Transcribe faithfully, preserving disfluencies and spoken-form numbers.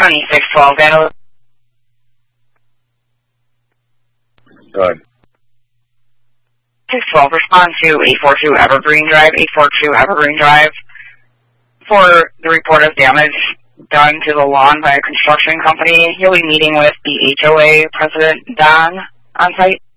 County six twelve, Vandal. Go ahead. six twelve, respond to eight four two Evergreen Drive, eight four two Evergreen Drive, for the report of damage done to the lawn by a construction company. You'll be meeting with the H O A president, Don, on site.